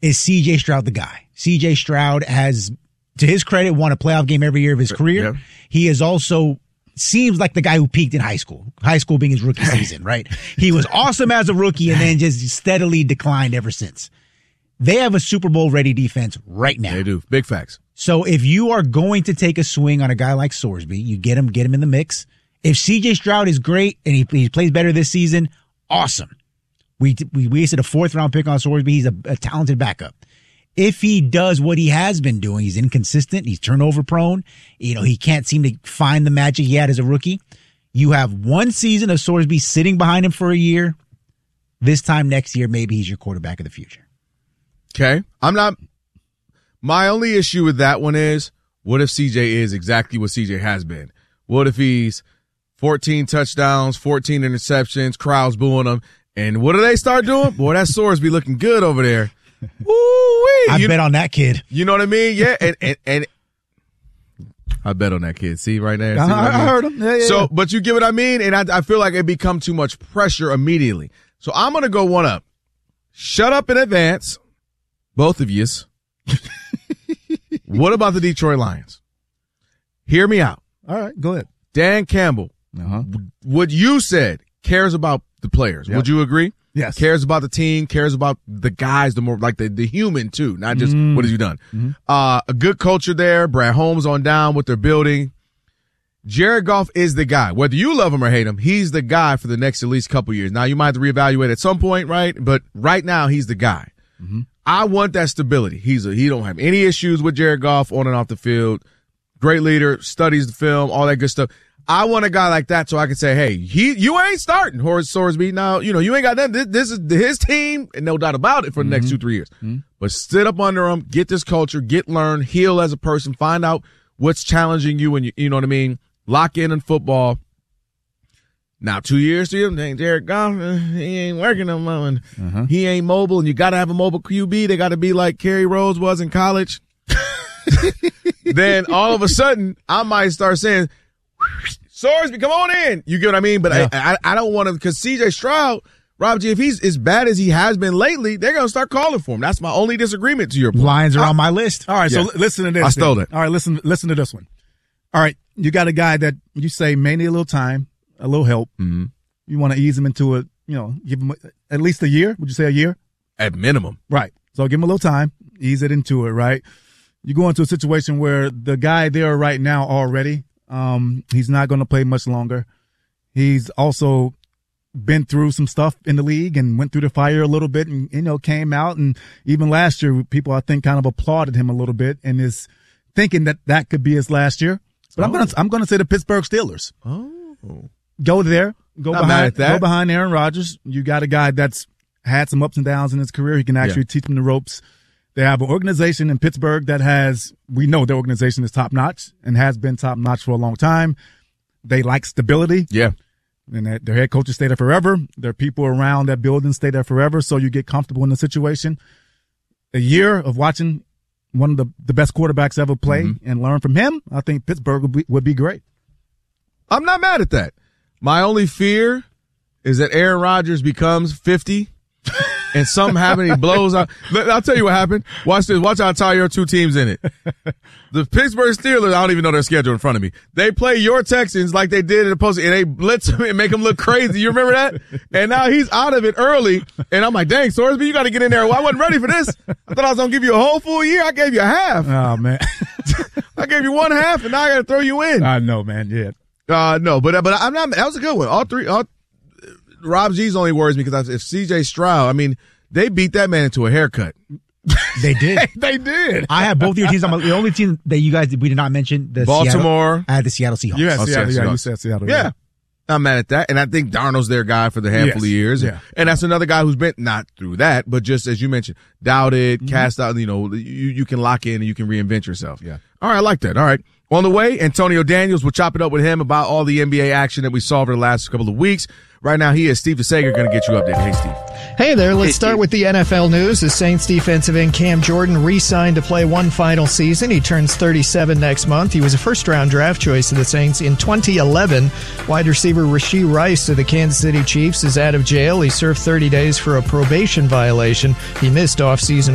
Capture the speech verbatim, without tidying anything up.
is C J Stroud the guy. C J Stroud has, to his credit, won a playoff game every year of his career. Yep. He is also seems like the guy who peaked in high school. High school being his rookie season, right? He was awesome as a rookie and then just steadily declined ever since. They have a Super Bowl ready defense right now. They do. Big facts. So if you are going to take a swing on a guy like Sorsby, you get him, get him in the mix. If C J Stroud is great and he, he plays better this season, awesome. We we wasted a fourth round pick on Sorsby. He's a, a talented backup. If he does what he has been doing, he's inconsistent, he's turnover prone, you know, he can't seem to find the magic he had as a rookie. You have one season of Sorsby sitting behind him for a year. This time next year, maybe he's your quarterback of the future. Okay. I'm not, my only issue with that one is, what if C J is exactly what C J has been? What if he's fourteen touchdowns, fourteen interceptions, crowds booing him, and what do they start doing? Boy, that Sorsby looking good over there. Ooh-wee. I you, bet on that kid. You know what I mean? Yeah, and and, and I bet on that kid. See right there? See I, I, I, mean? I heard him. Yeah, yeah, so, yeah. but you get what I mean? And I, I feel like it become too much pressure immediately. So I'm going to go one up. Shut up in advance, both of yous. What about the Detroit Lions? Hear me out. All right, go ahead. Dan Campbell, uh-huh. what you said, cares about the players. Yep. Would you agree? Yes. Cares about the team, cares about the guys, the more like the, the human too, not just mm. what has he done. Mm-hmm. Uh, a good culture there. Brad Holmes on down what they're building. Jared Goff is the guy. Whether you love him or hate him, he's the guy for the next at least couple years. Now you might have to reevaluate at some point, right? But right now he's the guy. Mm-hmm. I want that stability. He's a, he don't have any issues with Jared Goff on and off the field. Great leader, studies the film, all that good stuff. I want a guy like that so I can say, hey, he, you ain't starting Horace Sorsby. Now, you know, you ain't got nothing. This, this is his team, and no doubt about it for the mm-hmm. next two, three years. Mm-hmm. But sit up under him, get this culture, get learn, heal as a person, find out what's challenging you, and you, you know what I mean? Lock in in football. Now, two years to him, dang, Jared Goff, uh, he ain't working no more, and uh-huh. he ain't mobile, and you got to have a mobile Q B. They got to be like Kerry Rose was in college. Then all of a sudden, I might start saying, Sorsby, come on in. You get what I mean? But yeah. I, I I don't want to, because C J Stroud, Rob G, if he's as bad as he has been lately, they're going to start calling for him. That's my only disagreement to your point. Lions are I, on my list. All right, yeah. so listen to this. I stole it. All right, listen, listen to this one. All right, you got a guy that you say may need a little time, a little help. Mm-hmm. You want to ease him into a, you know, give him at least a year. Would you say a year? At minimum. Right. So give him a little time, ease it into it, right? You go into a situation where the guy there right now already, um, he's not going to play much longer. He's also been through some stuff in the league and went through the fire a little bit and, you know, came out. And even last year, people, I think, kind of applauded him a little bit and is thinking that that could be his last year. But oh. I'm going to, I'm going to say the Pittsburgh Steelers. Oh, go there, go not behind, that. go behind Aaron Rodgers. You got a guy that's had some ups and downs in his career. He can actually yeah. teach him the ropes. They have an organization in Pittsburgh that has, we know their organization is top notch and has been top notch for a long time. They like stability. Yeah. And their head coaches stay there forever. Their people around that building stay there forever. So you get comfortable in the situation. A year of watching one of the, the best quarterbacks ever play mm-hmm. and learn from him, I think Pittsburgh would be, would be great. I'm not mad at that. My only fear is that Aaron Rodgers becomes fifty and something happened, he blows out. I'll tell you what happened. Watch this. Watch how I tie your two teams in it. The Pittsburgh Steelers, I don't even know their schedule in front of me. They play your Texans like they did in the post, and they blitz him and make them look crazy. You remember that? And now he's out of it early, and I'm like, dang, Sorsby, you got to get in there. Well, I wasn't ready for this. I thought I was going to give you a whole full year. I gave you a half. Oh, man. I gave you one half, and now I got to throw you in. I know, man. Yeah. Uh, no, but, but I'm not, that was a good one. All three, all, Rob G's only worries me because if C J Stroud, I mean, they beat that man into a haircut. They did. They did. I have both of your teams. I'm the only team that you guys we did not mention. The Baltimore. Seattle, I had the Seattle Seahawks. You had oh, Seattle. Seattle Yeah, you said Seattle. Yeah. yeah. I'm mad at that. And I think Darnold's their guy for the handful yes. of years. Yeah. And that's another guy who's been not through that, but just as you mentioned, doubted, mm-hmm. cast out, you know, you, you can lock in and you can reinvent yourself. Yeah. All right. I like that. All right. On the way, Antonio Daniels, we'll chop it up with him about all the N B A action that we saw over the last couple of weeks. Right now, he is Steve DeSager going to get you updated. Hey, Steve. Hey there. Let's hey, start Steve. with the N F L news. The Saints defensive end Cam Jordan re-signed to play one final season. He turns thirty-seven next month. He was a first-round draft choice of the Saints in twenty eleven. Wide receiver Rashee Rice of the Kansas City Chiefs is out of jail. He served thirty days for a probation violation. He missed off-season